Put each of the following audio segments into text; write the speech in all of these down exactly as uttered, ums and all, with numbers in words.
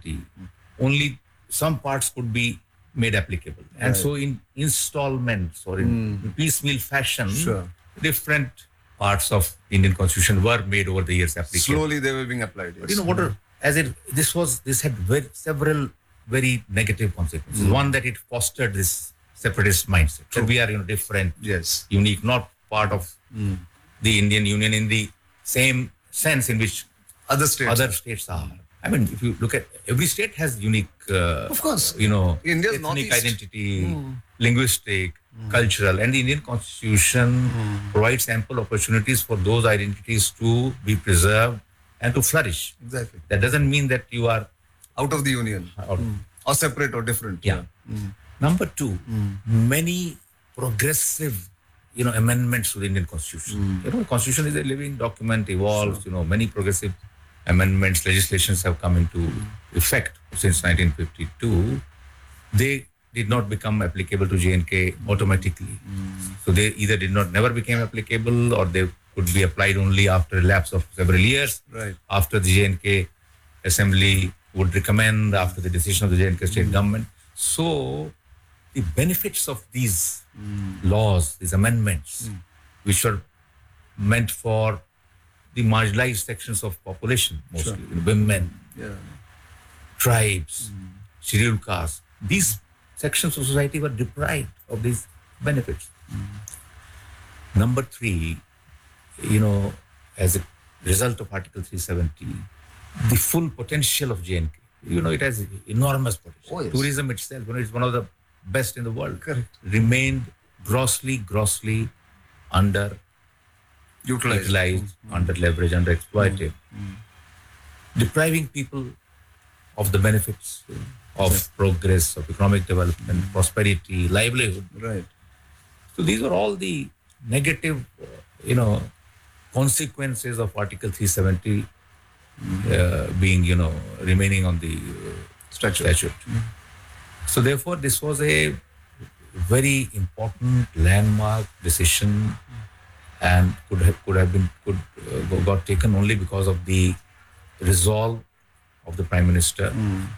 seventy, only some parts could be made applicable. And Right. so in installments or in piecemeal fashion, Sure. different parts of Indian Constitution were made over the years applicable. Slowly they were being applied. Yes. But you know what? Are, as it this was this had very, several very negative consequences. One, that it fostered this separatist mindset that we are you know different, Yes. unique, not part of the Indian Union in the same sense in which Other states. other states are. I mean, if you look at every state has unique, uh, Of course. you know, India's ethnic northeast. identity, linguistic, cultural, and the Indian Constitution provides ample opportunities for those identities to be preserved and to flourish. Exactly. That doesn't mean that you are Out of the union. out. Or separate or different. Yeah. Number two, many progressive, you know, amendments to the Indian Constitution. You know, Constitution is a living document, evolves. You know, many progressive amendments, legislations have come into effect since nineteen fifty-two. They did not become applicable to J and K automatically. So they either did not never became applicable, or they could be applied only after a lapse of several years. Right. After the J and K Assembly would recommend, after the decision of the J and K state government. So the benefits of these laws, these amendments, which are meant for the marginalized sections of population, mostly you know, women, Yeah. tribes, scheduled castes, these sections of society were deprived of these benefits. Number three, you know, as a result of Article three seventy, the full potential of J and K, you know, it has enormous potential. Oh, yes. Tourism itself, you know, it's one of the best in the world, Correct. remained grossly, grossly under Utilized. utilized, under leveraged, under exploited, depriving people of the benefits of progress, of economic development, prosperity, livelihood. Right. So these are all the negative, uh, you know, consequences of Article three seventy uh, being, you know, remaining on the uh, Statute. statute. So therefore, this was a very important landmark decision, and could have could have been could uh, got taken only because of the resolve of the Prime Minister.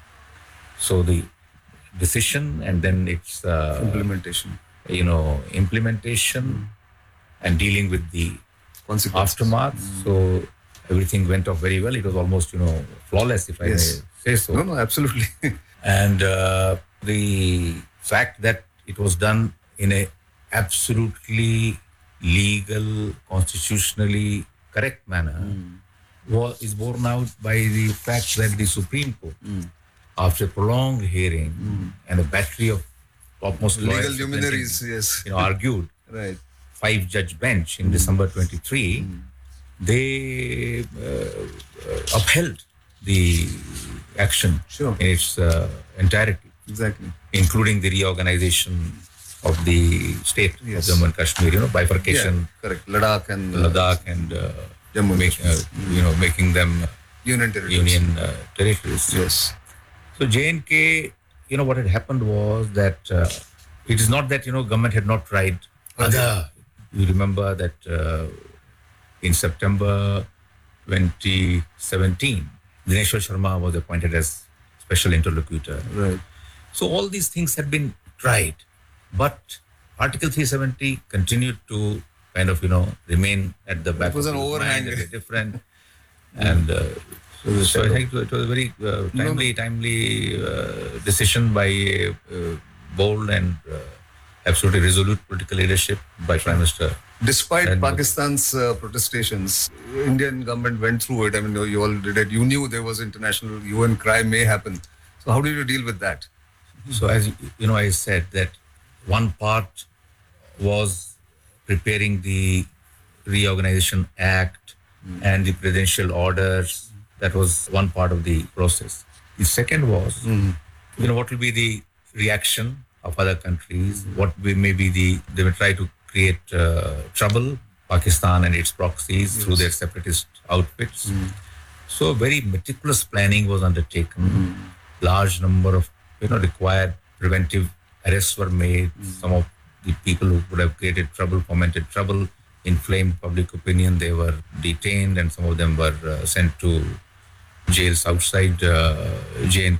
So the decision and then its uh, Implementation. you know implementation and dealing with the Consequences. aftermath. So everything went off very well. It was almost you know flawless, if I Yes. may say so. No, no, absolutely. And uh, the fact that it was done in a absolutely legal, constitutionally correct manner was, is borne out by the fact that the Supreme Court, after a prolonged hearing and a battery of topmost Legal lawyers luminaries, representing, yes. you know, argued, Right. five-judge bench in December twenty-three, they uh, uh, upheld the action Sure. in its uh, entirety, Exactly. including the reorganization of the state Yes. of Jammu and Kashmir, you know, Yeah, bifurcation, correct. Ladakh and uh, Ladakh, and uh, Jammu and make, uh, you know, making them Union territories. union uh, territories. Yes. So J and K, you know, what had happened was that uh, it is not that, you know, government had not tried other. You remember that uh, in September twenty seventeen, Dineshwar Sharma was appointed as special interlocutor. Right. So all these things had been tried, but Article three seventy continued to kind of, you know, remain at the back was of an people's overhang. mind, at a different, and uh, so, so I think it was a very uh, timely, timely uh, decision by a uh, bold and uh, absolutely resolute political leadership by Prime Minister. Despite And- Pakistan's uh, protestations, Indian government went through it. I mean, you, you all did it. You knew there was international U N crime may happen. So how did you deal with that? So as you know, I said that one part was preparing the Reorganization Act and the presidential orders. That was one part of the process. The second was, you know, what will be the reaction of other countries? What will maybe the they will try to create uh, trouble, Pakistan and its proxies through their separatist outfits. So very meticulous planning was undertaken. Large number of you know required preventive arrests were made. Some of the people who would have created trouble, fomented trouble, inflamed public opinion, they were detained, and some of them were uh, sent to jails outside uh, J and